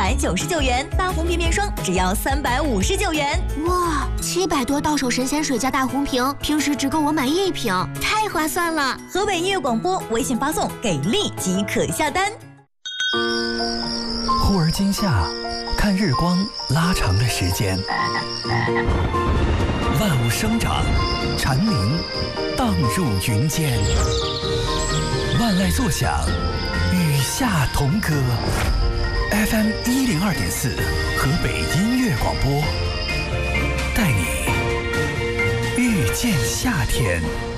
799元，大红便面霜只要359元。 哇，700多到手神仙水加大红瓶，平时只够我买1瓶，太划算了！ 河北音乐广播微信发送给力即可下单。 忽而今夏，看日光拉长了时间，万物生长，蝉鸣荡入云间，万籁作响，与夏同歌。FM 102.4，河北音乐广播，带你遇见夏天。